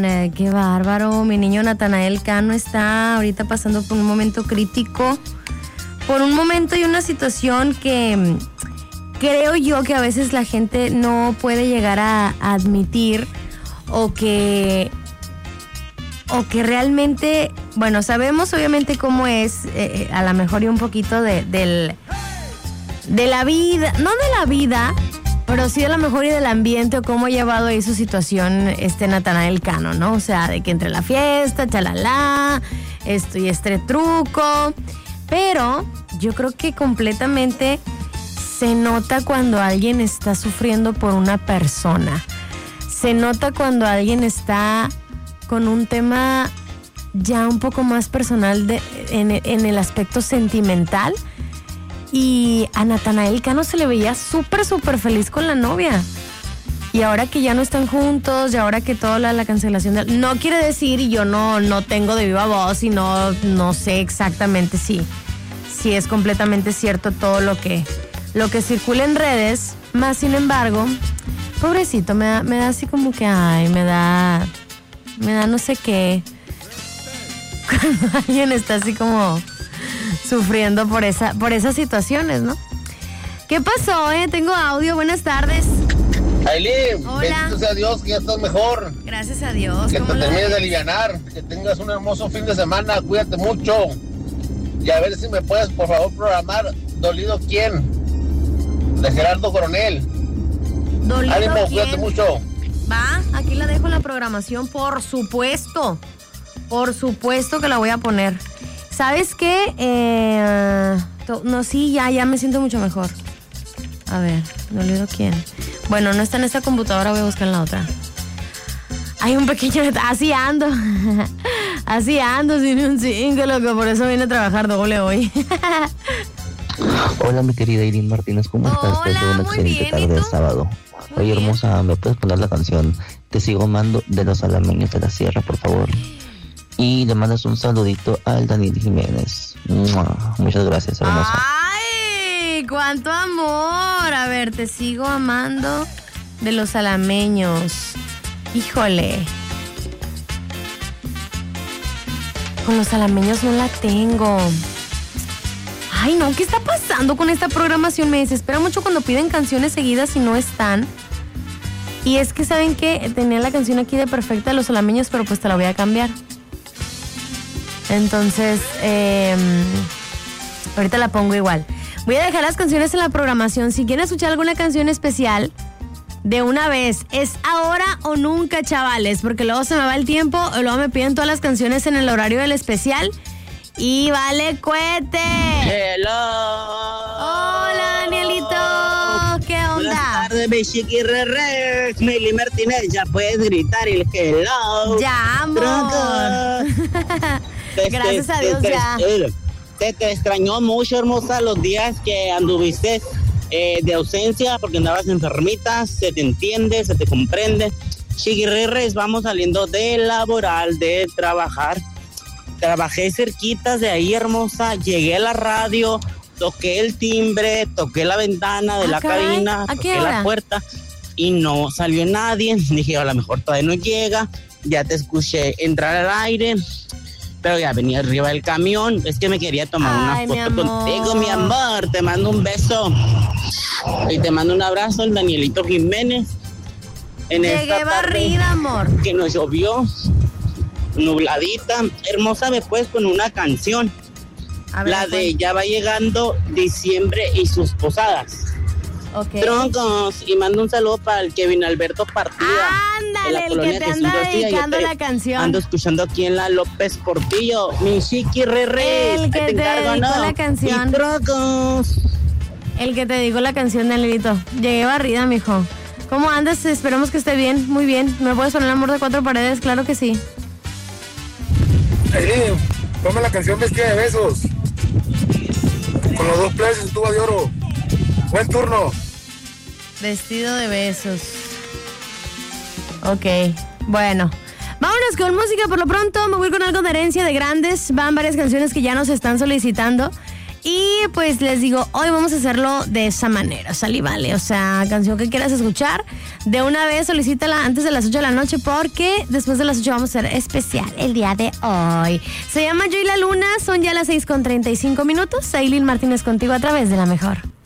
Oigan, qué bárbaro. Mi niño Natanael Cano está ahorita pasando por un momento crítico. Por un momento y una situación que creo yo que a veces la gente no puede llegar a admitir o que realmente, bueno, sabemos obviamente cómo es, a lo mejor y un poquito de la vida, no de la vida, pero sí a lo mejor y del ambiente o cómo ha llevado ahí su situación Natanael Cano, ¿no? O sea, de que entre la fiesta, chalala, esto y este truco, pero yo creo que completamente se nota cuando alguien está sufriendo por una persona, se nota cuando alguien está con un tema ya un poco más personal en el aspecto sentimental. Y a Natanael Cano se le veía súper feliz con la novia. Y ahora que ya no están juntos, y ahora que toda la cancelación no quiere decir, y yo no tengo de viva voz y no sé exactamente si es completamente cierto todo lo que circula en redes, más sin embargo, pobrecito, me da así como que, ay, me da no sé qué. Cuando alguien está así como sufriendo por esas situaciones, ¿no? ¿Qué pasó, Tengo audio, buenas tardes. Aileen, hola. Bendito sea Dios que ya estás mejor. Gracias a Dios. Que te termines de alivianar, que tengas un hermoso fin de semana, cuídate mucho. Y a ver si me puedes, por favor, programar ¿Dolido quién? De Gerardo Coronel. ¿Dolido Ánimo, quién? cuídate mucho. Va, aquí la dejo en la programación, por supuesto. Por supuesto que la voy a poner. ¿Sabes qué? No, sí, ya me siento mucho mejor. A ver, ¿dolido quién? Bueno, no está en esta computadora, voy a buscar en la otra. Hay un pequeño... Así ando. Así ando, sin un 5, loco. Por eso vine a trabajar doble hoy. Hola, mi querida Aileen Martínez, ¿cómo estás? Hola, Desde una muy excelente bien, ¿y tarde de tú? sábado. Muy Oye, bien. hermosa, ¿me puedes poner la canción Te sigo amando de los Alameños de la Sierra, por favor? Y le mandas un saludito al Daniel Jiménez. ¡Mua! Muchas gracias, hermosa. ¡Ay! ¡Cuánto amor! A ver, Te sigo amando de los Alameños. Híjole. Con los Alameños no la tengo. Ay, no, ¿qué está pasando con esta programación? Me desespera mucho cuando piden canciones seguidas y no están. Y es que, ¿saben qué? Tenía la canción aquí de Perfecta de los Alameños, pero pues te la voy a cambiar. Entonces, ahorita la pongo igual. Voy a dejar las canciones en la programación. Si quieren escuchar alguna canción especial, de una vez, es ahora o nunca, chavales, porque luego se me va el tiempo, o luego me piden todas las canciones en el horario del especial. Y vale, cohete. Hello. Hola, Danielito. ¿Qué onda? Buenas tardes, mi chiquirreres. Mili Martínez, ya puedes gritar el hello. Ya, amor. Gracias a Dios, ya. Te extrañó mucho, hermosa, los días que anduviste de ausencia porque andabas enfermita. Se te entiende, se te comprende. Chiquirreres, vamos saliendo de laboral, de trabajar. Trabajé cerquitas de ahí, hermosa. Llegué a la radio, toqué el timbre, toqué la ventana de la cabina, toqué la puerta y no salió nadie. Dije, a lo mejor todavía no llega. Ya te escuché entrar al aire, pero ya venía arriba del camión. Es que me quería tomar una foto contigo, mi amor. Te mando un beso y te mando un abrazo, el Danielito Jiménez. En Llegué esta barrida, tarde amor. que nos llovió, nubladita. Hermosa, me puedes con una canción. La de Ya va llegando diciembre y sus posadas. Okay. Troncos, y mando un saludo para el Kevin Alberto Partida. Ándale, el que te anda dedicando la canción. Ando escuchando aquí en la López Portillo, mi chiqui re. El que te dedicó la canción. Y troncos. El que te dedicó la canción, Danielito. Llegué barrida, mijo. ¿Cómo andas? Esperemos que esté bien, muy bien. ¿Me puedes poner el amor de cuatro paredes? Claro que sí. Aileen, ponme la canción Vestida de Besos. Con los dos playas y su tuba de oro. Buen turno. Vestido de besos. Ok, bueno. Vámonos con música por lo pronto. Me voy con algo de herencia de grandes. Van varias canciones que ya nos están solicitando. Y pues les digo, hoy vamos a hacerlo de esa manera, sale y vale. O sea, canción que quieras escuchar, de una vez solicítala antes de las 8 de la noche, porque después de las 8 vamos a hacer especial el día de hoy. Se llama Yo y la Luna, son ya las 6:35. Aileen Martínez contigo a través de La Mejor.